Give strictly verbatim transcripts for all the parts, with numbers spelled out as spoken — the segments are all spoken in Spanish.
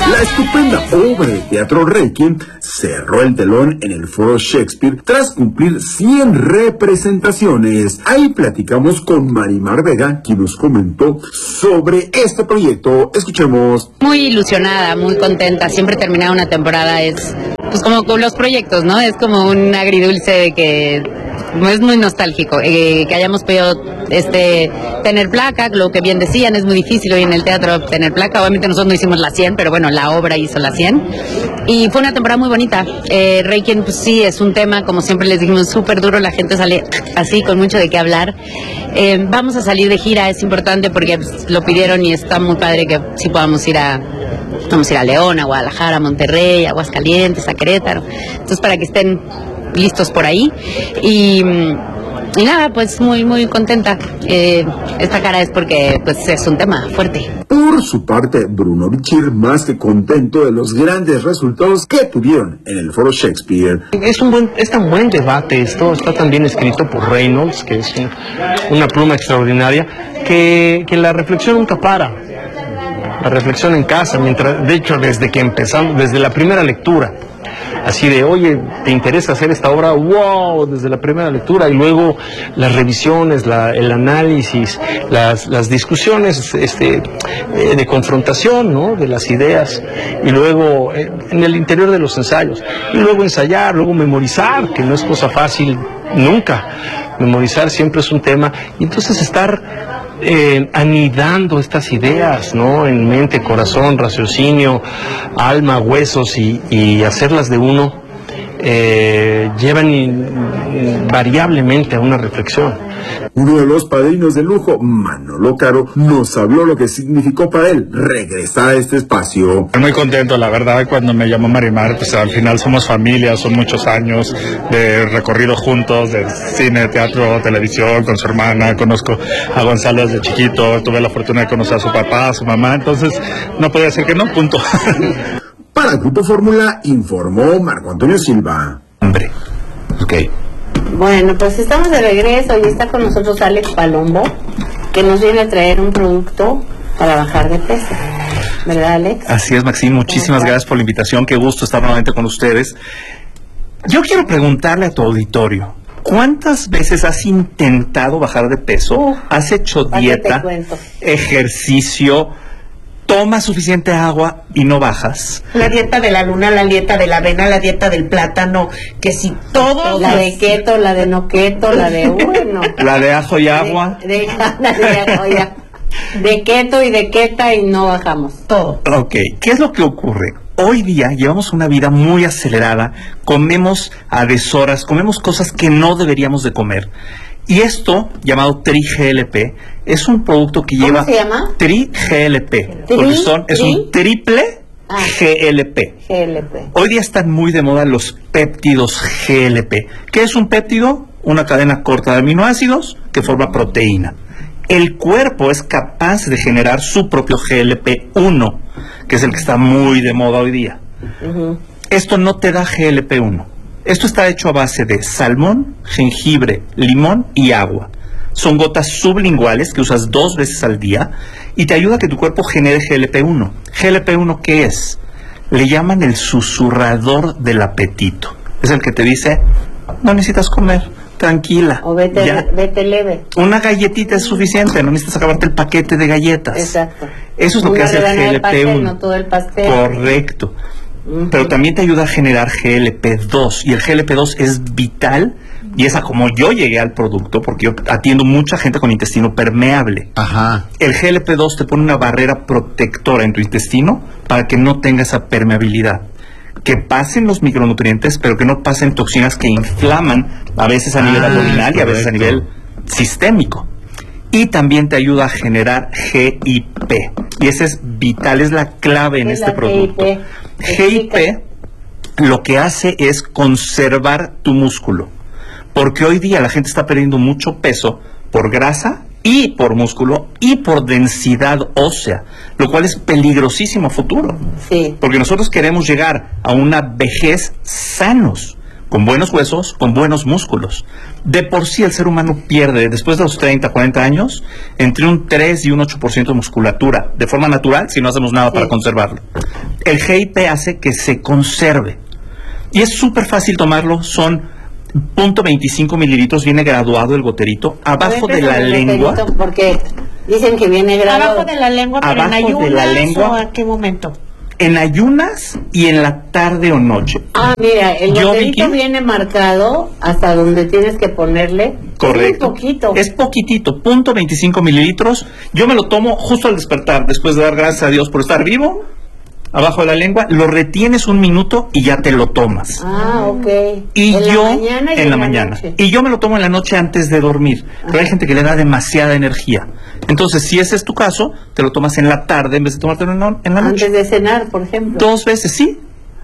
La estupenda obra de teatro Requiem cerró el telón en el Foro Shakespeare tras cumplir cien representaciones. Ahí platicamos con Marimar Vega, quien nos comentó sobre este proyecto. Escuchemos. Muy ilusionada, muy contenta. Siempre terminar una temporada es, pues como con los proyectos, ¿no? Es como un agridulce de que es muy nostálgico, eh, que hayamos podido este, tener placa, lo que bien decían, es muy difícil hoy en el teatro tener placa. Obviamente nosotros no hicimos la cien, pero bueno, la obra hizo la cien. Y fue una temporada muy bonita. Eh, Requiem, pues sí, es un tema, como siempre les dijimos, súper duro, la gente sale así, con mucho de qué hablar. Eh, vamos a salir de gira, es importante porque pues, lo pidieron y está muy padre que sí podamos ir a... Vamos a ir a León, a Guadalajara, a Monterrey, a Aguascalientes, a Querétaro. Entonces, para que estén listos por ahí. Y, y nada, pues muy, muy contenta. Eh, esta cara es porque pues es un tema fuerte. Por su parte, Bruno Bichir, más que contento de los grandes resultados que tuvieron en el Foro Shakespeare. Es un buen, es tan buen debate esto, está tan bien escrito por Reynolds, que es un, una pluma extraordinaria, que, que la reflexión nunca para. La reflexión en casa, mientras, de hecho, desde que empezamos, desde la primera lectura, así de, oye, ¿te interesa hacer esta obra? ¡Wow! Desde la primera lectura, y luego las revisiones, la, el análisis, las, las discusiones este, eh, de confrontación, ¿no?, de las ideas, y luego eh, en el interior de los ensayos, y luego ensayar, luego memorizar, que no es cosa fácil nunca. Memorizar siempre es un tema, y entonces estar Eh, anidando estas ideas, ¿no?, en mente, corazón, raciocinio, alma, huesos, y, y hacerlas de uno, eh, llevan invariablemente a una reflexión. Uno de los padrinos de lujo, Manolo Caro, nos habló lo que significó para él regresar a este espacio. Muy contento, la verdad, cuando me llamó Marimar, pues al final somos familia, son muchos años de recorrido juntos, de cine, teatro, televisión, con su hermana. Conozco a Gonzalo desde chiquito, tuve la fortuna de conocer a su papá, a su mamá, entonces no podía decir que no, punto. Para el Grupo Fórmula, informó Marco Antonio Silva. Hombre, ok. Bueno, pues estamos de regreso y está con nosotros Alex Palombo, que nos viene a traer un producto para bajar de peso. ¿Verdad, Alex? Así es, Maxine, muchísimas gracias por la invitación, qué gusto estar nuevamente con ustedes. Yo quiero preguntarle a tu auditorio, ¿cuántas veces has intentado bajar de peso? Uh, ¿Has hecho dieta, ejercicio, tomas suficiente agua y no bajas? La dieta de la luna, la dieta de la avena, la dieta del plátano, que si todo... La de keto, la de no keto, la de... Bueno. La de ajo y agua. De, de, de, ajo y agua. De keto y de keta y no bajamos. Todo. Ok, ¿qué es lo que ocurre? Hoy día llevamos una vida muy acelerada, comemos a deshoras, comemos cosas que no deberíamos de comer. Y esto, llamado Tri-G L P, es un producto que lleva... ¿Cómo se llama? Tri-G L P. ¿Tri? Porque son, es ¿Tri? un triple ah, G L P. G L P. Hoy día están muy de moda los péptidos G L P. ¿Qué es un péptido? Una cadena corta de aminoácidos que forma proteína. El cuerpo es capaz de generar su propio G L P uno, que es el que está muy de moda hoy día. Uh-huh. Esto no te da G L P uno. Esto está hecho a base de salmón, jengibre, limón y agua. Son gotas sublinguales que usas dos veces al día y te ayuda a que tu cuerpo genere G L P uno. ¿G L P uno qué es? Le llaman el susurrador del apetito. Es el que te dice, no necesitas comer, tranquila. O vete, ya. vete leve. Una galletita es suficiente, no necesitas acabarte el paquete de galletas. Exacto. Eso es lo Una que hace el G L P uno. Pastel, no todo el pastel. Correcto. Uh-huh. Pero también te ayuda a generar G L P dos, y el G L P dos es vital, y es a como yo llegué al producto, porque yo atiendo mucha gente con intestino permeable. Ajá. El G L P dos te pone una barrera protectora en tu intestino para que no tenga esa permeabilidad, que pasen los micronutrientes, pero que no pasen toxinas que inflaman, a veces a nivel ah, abdominal y a veces a nivel sistémico. Y también te ayuda a generar G I P, y ese es vital, es la clave en este producto. G I P lo que hace es conservar tu músculo, porque hoy día la gente está perdiendo mucho peso por grasa y por músculo y por densidad ósea, lo cual es peligrosísimo a futuro. Sí. Porque nosotros queremos llegar a una vejez sanos, con buenos huesos, con buenos músculos. De por sí el ser humano pierde, después de los treinta, cuarenta años, entre un tres y un ocho por ciento de musculatura, de forma natural, si no hacemos nada sí. para conservarlo. el G I P hace que se conserve. Y es súper fácil tomarlo, son punto veinticinco mililitros, viene graduado el goterito, abajo de la lengua. Porque dicen que viene graduado. Abajo de la lengua, pero en ayunas, de la lengua, ¿o a qué momento? En ayunas y en la tarde o noche. Ah, mira, el Yo, goterito Vicky, viene marcado hasta donde tienes que ponerle. Correcto. Un poquito. Es poquitito, punto veinticinco mililitros. Yo me lo tomo justo al despertar, después de dar gracias a Dios por estar vivo. Abajo de la lengua, lo retienes un minuto y ya te lo tomas. Ah, ok. Y en yo, la mañana y en la mañana. noche. Y yo me lo tomo en la noche antes de dormir. Pero hay gente que le da demasiada energía. Entonces, si ese es tu caso, te lo tomas en la tarde en vez de tomártelo en la, en la noche. Antes de cenar, por ejemplo. Dos veces, sí.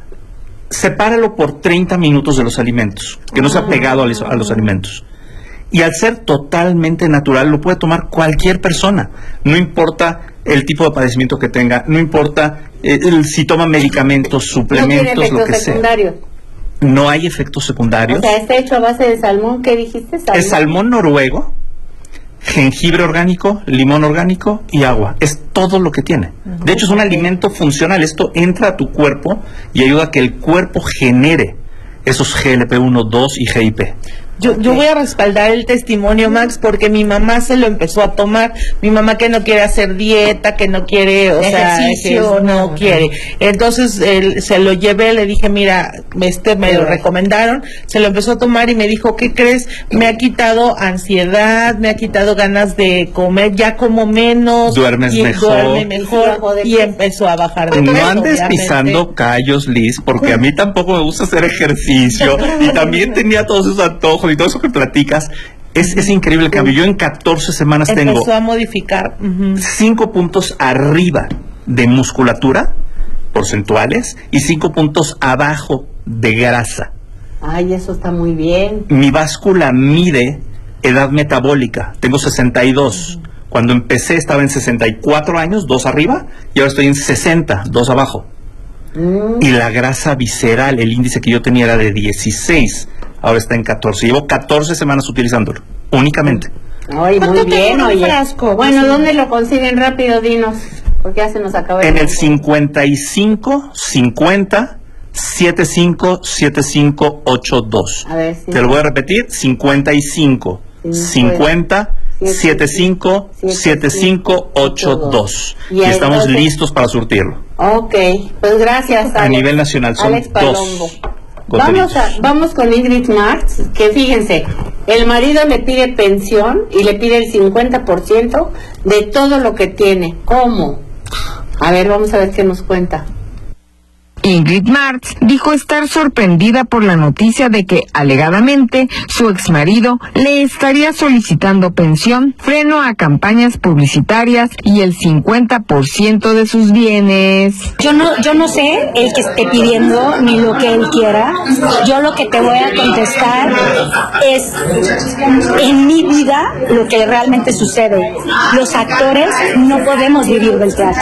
Sepáralo por treinta minutos de los alimentos, que no sea pegado a los, a los alimentos. Y al ser totalmente natural, lo puede tomar cualquier persona. No importa el tipo de padecimiento que tenga, no importa eh, el, si toma medicamentos, suplementos, no tiene lo que secundarios. sea. No hay efectos secundarios. O sea, está hecho a base de salmón. ¿Qué dijiste? ¿Salmón? Es salmón noruego, jengibre orgánico, limón orgánico y agua. Es todo lo que tiene. De hecho, es un alimento funcional. Esto entra a tu cuerpo y ayuda a que el cuerpo genere esos G L P uno, dos y G I P. Yo, yo voy a respaldar el testimonio, Max, porque mi mamá se lo empezó a tomar. Mi mamá que no quiere hacer dieta, que no quiere, o sea, ejercicio, que no quiere. Entonces él, se lo llevé, le dije, mira, este me lo recomendaron, se lo empezó a tomar y me dijo, ¿qué crees? Me ha quitado ansiedad, me ha quitado ganas de comer, ya como menos. Duermes y mejor. Duerme mejor y empezó a bajar de peso. No andes obviamente. pisando callos, Liz, porque a mí tampoco me gusta hacer ejercicio y también tenía todos esos antojos y todo eso que platicas. Es, es increíble el cambio. Yo en catorce semanas Empezó tengo a modificar. Uh-huh. cinco puntos arriba de musculatura porcentuales y cinco puntos abajo de grasa. Ay, eso está muy bien. Mi báscula mide edad metabólica. Tengo sesenta y dos. Uh-huh. Cuando empecé estaba en sesenta y cuatro años, dos arriba, y ahora estoy en sesenta, dos abajo. Uh-huh. Y la grasa visceral, el índice que yo tenía era de dieciséis. Ahora está en catorce. Llevo catorce semanas utilizándolo, únicamente. Ay, muy bien, oye. Frasco? Bueno, ¿dónde lo consiguen? Rápido, dinos, porque ya se nos acaba el En el tiempo. cincuenta y cinco, cincuenta, setenta y cinco, setenta y cinco, ochenta y dos. A ver, sí. Te lo voy a repetir, cincuenta y cinco, cincuenta, setenta y cinco, setenta y cinco, ochenta y dos. Y, y estamos entonces listos para surtirlo. Ok, pues gracias, Alex. A nivel nacional son Alex Palombo. dos. Vamos, a, vamos con Ingrid Marx, que fíjense, el marido le pide pensión y le pide el cincuenta por ciento de todo lo que tiene. ¿Cómo? A ver, vamos a ver qué nos cuenta. Ingrid Marx dijo estar sorprendida por la noticia de que, alegadamente, su exmarido le estaría solicitando pensión, freno a campañas publicitarias y el cincuenta por ciento de sus bienes. Yo no, yo no sé el que esté pidiendo ni lo que él quiera. Yo lo que te voy a contestar es en mi vida lo que realmente sucede. Los actores no podemos vivir del teatro.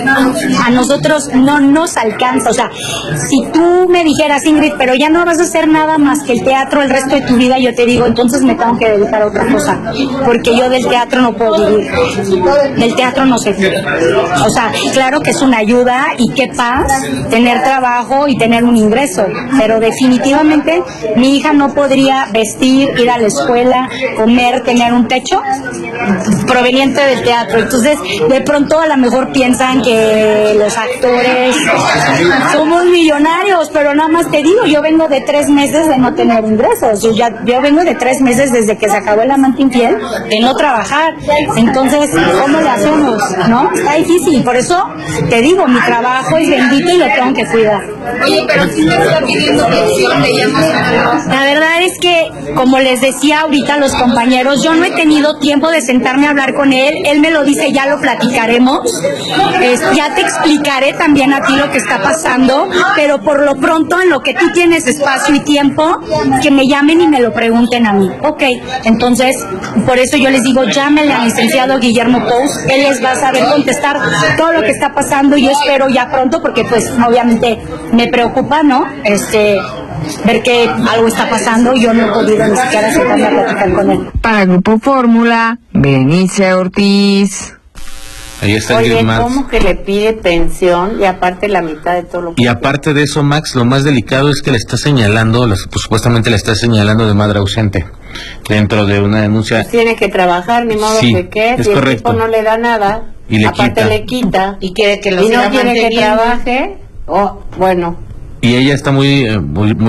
A nosotros no nos alcanza, o sea, si tú me dijeras, Ingrid, pero ya no vas a hacer nada más que el teatro el resto de tu vida, yo te digo, entonces me tengo que dedicar a otra cosa, porque yo del teatro no puedo vivir, del teatro no se vive. O sea, claro que es una ayuda y qué paz tener trabajo y tener un ingreso, pero definitivamente mi hija no podría vestir, ir a la escuela, comer, tener un techo proveniente del teatro. Entonces, de pronto a lo mejor piensan que los actores somos millonarios, pero nada más te digo, yo vengo de tres meses de no tener ingresos, yo, ya, yo vengo de tres meses desde que se acabó el amante infiel, de no trabajar. Entonces, ¿cómo le hacemos? ¿No? Está difícil, por eso te digo, mi trabajo es bendito y lo tengo que cuidar. Oye, pero si me está pidiendo pensión, le llamas. La verdad es que, como les decía ahorita a los compañeros, yo no he tenido tiempo de sentarme a hablar con él, él me lo dice, ya lo platicaremos, es, ya te explicaré también a ti lo que está pasando, pero por lo pronto, en lo que tú tienes espacio y tiempo, que me llamen y me lo pregunten a mí. Ok, entonces, por eso yo les digo, llámenle al licenciado Guillermo Pous, él les va a saber contestar todo lo que está pasando y yo espero ya pronto, porque pues obviamente me preocupa, ¿no? Este, ver que algo está pasando y yo no he podido ni siquiera sentarme a platicar con él. Para Grupo Fórmula, Berenice Ortiz. Ahí está Oye, Ingrid Martz. ¿cómo que le pide pensión y aparte la mitad de todo lo que Y aparte de eso, Max, lo más delicado es que le está señalando, pues, supuestamente le está señalando de madre ausente dentro de una denuncia. pues tiene que trabajar, ni modo Sí, que qué, es si el correcto. tipo no le da nada, Y le aparte quita. le quita, Y quiere que lo y no siga quiere que manteniendo. trabaje, o bueno, Y ella está muy, eh, muy, muy